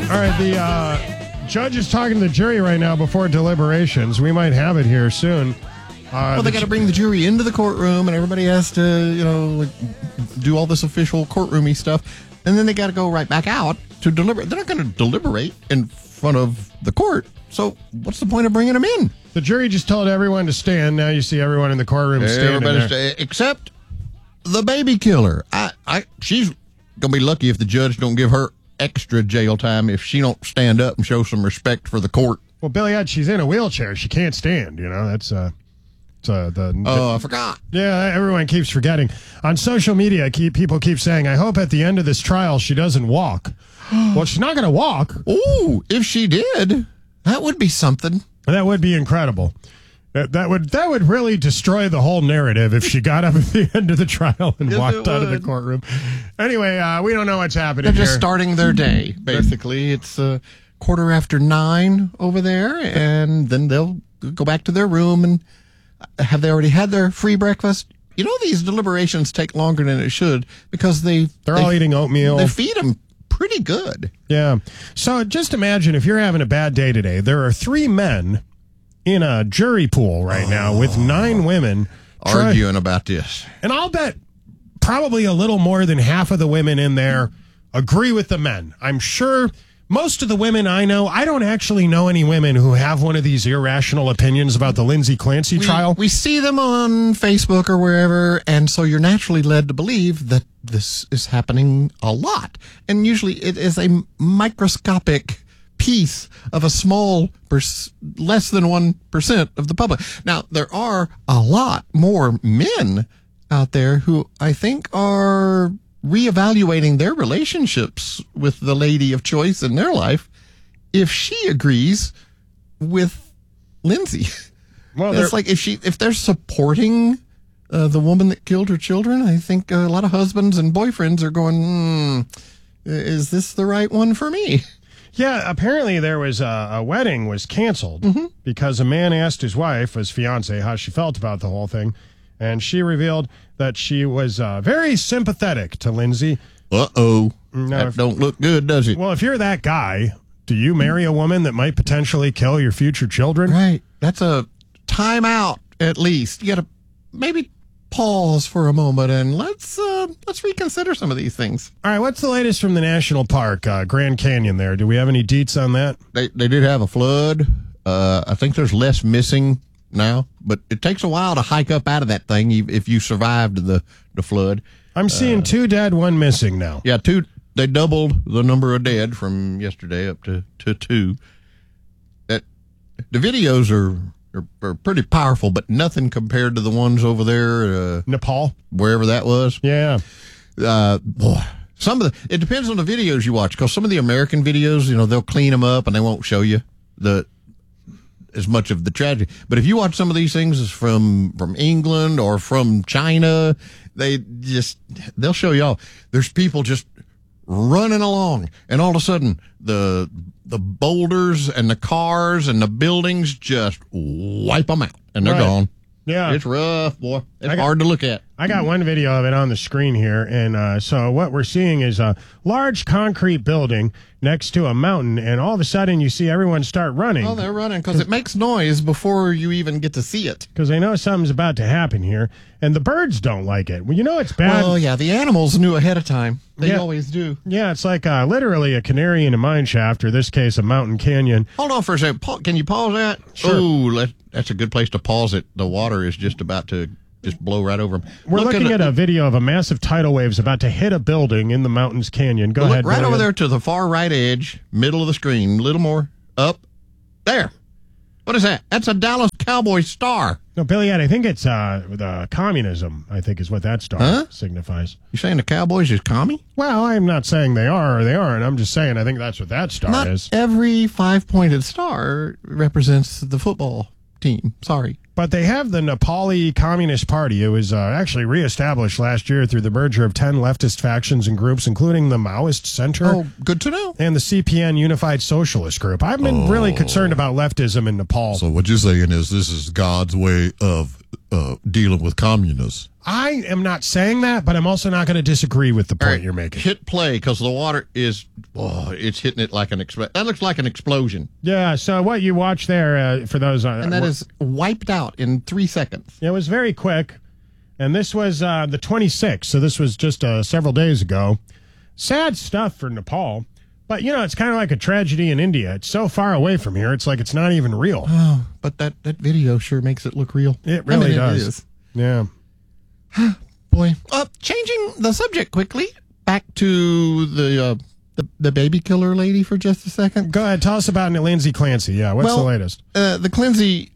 All right, the judge is talking to the jury right now before deliberations. We might have it here soon. Well, they got to bring the jury into the courtroom, and everybody has to, do all this official courtroomy stuff, and then they got to go right back out to deliberate. They're not going to deliberate in front of the court, so what's the point of bringing them in? The jury just told everyone to stand. Now you see everyone in the courtroom standing there. Except the baby killer. She's going to be lucky if the judge don't give her extra jail time if she don't stand up and show some respect for the court. Well, Billy, she's in a wheelchair. She can't stand, that's... I forgot. Yeah, everyone keeps forgetting. On social media, people keep saying, I hope at the end of this trial she doesn't walk. Well, she's not going to walk. Ooh, if she did, that would be something. That would be incredible. That would really destroy the whole narrative if she got up at the end of the trial and walked out of the courtroom. Anyway, we don't know what's happening. They're just starting their day, basically. It's 9:15 over there, and then they'll go back to their room and... Have they already had their free breakfast? These deliberations take longer than it should because they're all eating oatmeal. They feed them pretty good. Yeah. So just imagine if you're having a bad day today. There are 3 men in a jury pool right now with 9 women arguing about this. And I'll bet probably a little more than half of the women in there agree with the men. I'm sure... Most of the women I know, I don't actually know any women who have one of these irrational opinions about the Lindsay Clancy trial. We see them on Facebook or wherever, and so you're naturally led to believe that this is happening a lot. And usually it is a microscopic piece of a small, less than 1% of the public. Now, there are a lot more men out there who I think are... reevaluating their relationships with the lady of choice in their life if she agrees with Lindsay. Well, it's like if they're supporting the woman that killed her children, I think a lot of husbands and boyfriends are going, is this the right one for me? Yeah, apparently there was a wedding was canceled because a man asked his wife, his fiance, how she felt about the whole thing. And she revealed that she was very sympathetic to Lindsay. Uh-oh. That don't look good, does it? Well, if you're that guy, do you marry a woman that might potentially kill your future children? Right. That's a timeout, at least. You got to maybe pause for a moment and let's reconsider some of these things. All right, what's the latest from the national park, Grand Canyon there? Do we have any deets on that? They did have a flood. I think there's less missing now, but it takes a while to hike up out of that thing if you survived the flood. I'm seeing 2 dead, 1 missing now. Yeah, 2. They doubled the number of dead from yesterday up to 2. The videos are pretty powerful, but nothing compared to the ones over there, Nepal, wherever that was. Yeah. Boy, it depends on the videos you watch, because some of the American videos, they'll clean them up and they won't show you as much of the tragedy. But if you watch some of these things from England or from China, they'll show you all. There's people just running along, and all of a sudden the boulders and the cars and the buildings just wipe them out, and they're gone. Yeah. It's rough, boy. It's hard to look at. I got one video of it on the screen here, and so what we're seeing is a large concrete building next to a mountain, and all of a sudden you see everyone start running. Oh, they're running because it makes noise before you even get to see it. Because they know something's about to happen here, and the birds don't like it. Well, it's bad. Well, yeah, the animals knew ahead of time. They always do. Yeah, it's like literally a canary in a mine shaft, or this case, a mountain canyon. Hold on for a second. Can you pause that? Sure. Oh, that's a good place to pause it. The water is just about to just blow right over them. We're looking at a video of a massive tidal waves about to hit a building in the mountains canyon. Go ahead. Right over there to the far right edge, middle of the screen, a little more up. There. What is that? That's a Dallas Cowboys star. No, Billy, I think it's the communism, I think is what that star signifies. You saying the Cowboys is commie? Well, I'm not saying they are or they aren't. I'm just saying I think that's what that star is. Not every 5-pointed star represents the football team. Sorry. But they have the Nepali Communist Party. It was actually reestablished last year through the merger of 10 leftist factions and groups, including the Maoist Center. Oh, good to know. And the CPN Unified Socialist Group. I've been really concerned about leftism in Nepal. So what you're saying is this is God's way of dealing with communists. I am not saying that, but I'm also not going to disagree with the point you're making. Hit play, because the water is, it's hitting it like that looks like an explosion. Yeah, so what you watch there, for those... and that is wiped out in 3 seconds. It was very quick, and this was the 26th, so this was just several days ago. Sad stuff for Nepal, but, it's kind of like a tragedy in India. It's so far away from here, it's like it's not even real. Oh, but that video sure makes it look real. It really does. It is. Yeah. Boy. Changing the subject quickly, back to the baby killer lady for just a second. Go ahead, tell us about Lindsay Clancy. Yeah, what's the latest? The Clancy,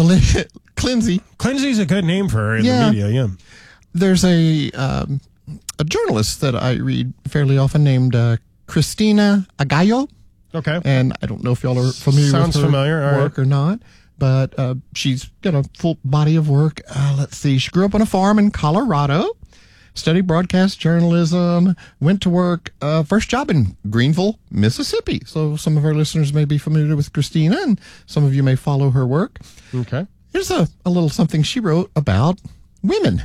Clancy. Clancy's a good name for her in the media, yeah. There's a journalist that I read fairly often named Christina Agallo. Okay. And I don't know if y'all are familiar with her work or not, but she's got a full body of work. Let's see. She grew up on a farm in Colorado, studied broadcast journalism, went to work, first job in Greenville, Mississippi. So some of our listeners may be familiar with Christina, and some of you may follow her work. Okay. Here's a little something she wrote about women.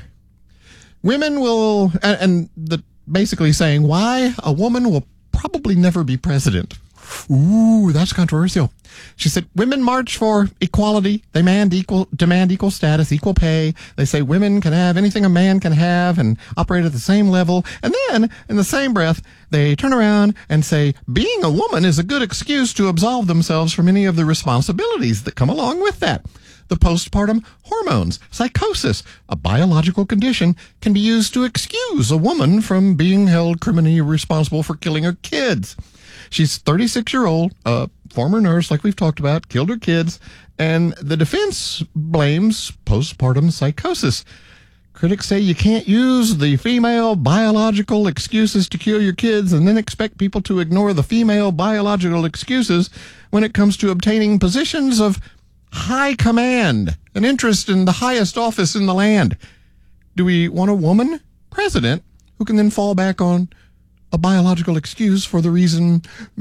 Women will, and basically saying why a woman will probably never be president. Ooh, that's controversial. She said, women march for equality. They demand equal status, equal pay. They say women can have anything a man can have and operate at the same level. And then, in the same breath, they turn around and say, being a woman is a good excuse to absolve themselves from any of the responsibilities that come along with that. The postpartum hormones, psychosis, a biological condition, can be used to excuse a woman from being held criminally responsible for killing her kids. She's 36-year-old, former nurse, like we've talked about, killed her kids, and the defense blames postpartum psychosis. Critics say you can't use the female biological excuses to kill your kids and then expect people to ignore the female biological excuses when it comes to obtaining positions of high command, an interest in the highest office in the land. Do we want a woman president who can then fall back on a biological excuse for the reason,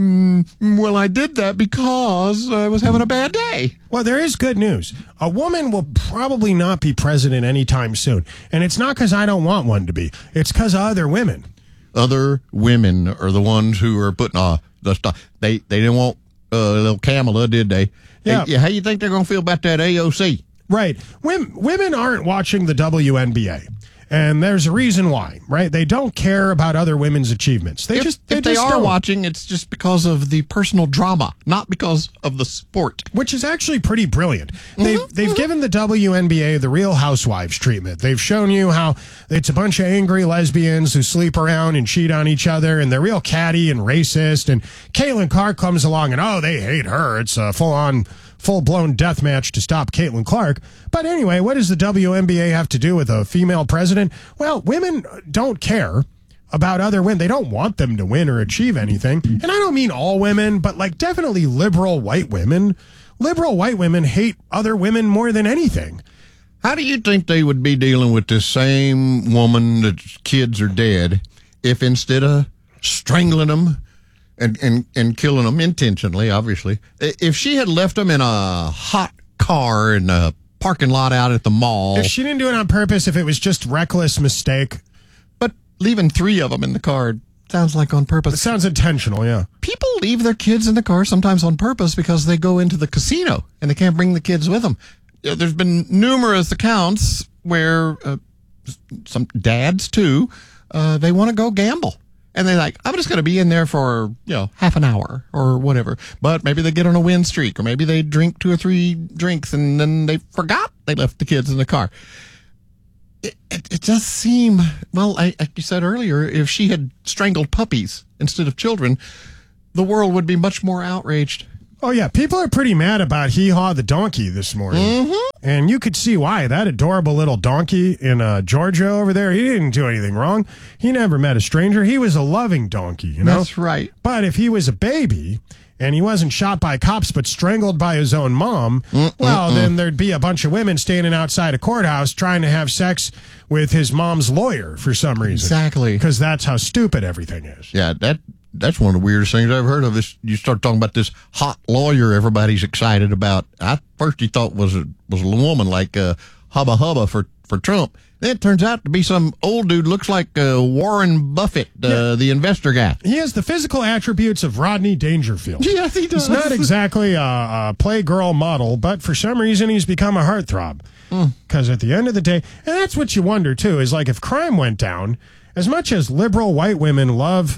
well, I did that because I was having a bad day? Well, there is good news. A woman will probably not be president anytime soon. And it's not because I don't want one to be. It's because of other women. Other women are the ones who are putting the stuff. They didn't want little Kamala, did they? Yeah. How you think they're going to feel about that AOC? Right. Women aren't watching the WNBA. And there's a reason why, right? They don't care about other women's achievements. If they are watching, it's just because of the personal drama, not because of the sport. Which is actually pretty brilliant. They've given the WNBA the Real Housewives treatment. They've shown you how it's a bunch of angry lesbians who sleep around and cheat on each other, and they're real catty and racist. And Caitlin Clark comes along and, they hate her. It's a full-blown death match to stop Caitlin Clark. But anyway, what does the WNBA have to do with a female president? Well, women don't care about other women. They don't want them to win or achieve anything. And I don't mean all women, but definitely liberal white women. Liberal white women hate other women more than anything. How do you think they would be dealing with this same woman that's kids are dead if instead of strangling them and killing them intentionally, obviously, if she had left them in a hot car in a parking lot out at the mall? If she didn't do it on purpose, if it was just reckless mistake. But leaving 3 of them in the car sounds like on purpose. It sounds intentional, yeah. People leave their kids in the car sometimes on purpose because they go into the casino and they can't bring the kids with them. There's been numerous accounts where some dads, too, they want to go gamble. And they're like, I'm just going to be in there for, half an hour or whatever. But maybe they get on a win streak, or maybe they drink 2 or 3 drinks and then they forgot they left the kids in the car. It does seem, like you said earlier, if she had strangled puppies instead of children, the world would be much more outraged. Oh, yeah. People are pretty mad about Hee Haw the donkey this morning. Mm-hmm. And you could see why. That adorable little donkey in Georgia over there, he didn't do anything wrong. He never met a stranger. He was a loving donkey, you know? That's right. But if he was a baby and he wasn't shot by cops but strangled by his own mom, then there'd be a bunch of women standing outside a courthouse trying to have sex with his mom's lawyer for some reason. Exactly. Because that's how stupid everything is. Yeah, that's one of the weirdest things I've heard of. This, you start talking about this hot lawyer everybody's excited about. I first thought was a woman like hubba hubba for Trump. Then it turns out to be some old dude, looks like Warren Buffett, the investor guy. He has the physical attributes of Rodney Dangerfield. Yes, he does. He's not exactly a playgirl model, but for some reason he's become a heartthrob. Because at the end of the day, and that's what you wonder too, is like if crime went down, as much as liberal white women love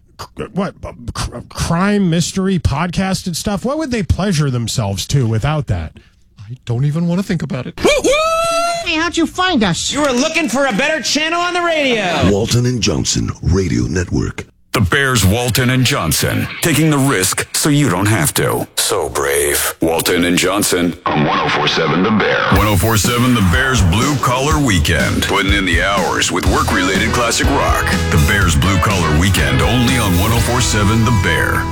crime, mystery, podcasted stuff, what would they pleasure themselves to without that? I don't even want to think about it. Hey, how'd you find us? You were looking for a better channel on the radio. Walton and Johnson Radio Network. The Bears, Walton and Johnson, taking the risk so you don't have to. So brave. Walton and Johnson on 104.7 The Bear. 104.7 The Bears Blue Collar Weekend. Putting in the hours with work-related classic rock. The Bears Blue Collar Weekend only on 104.7 The Bear.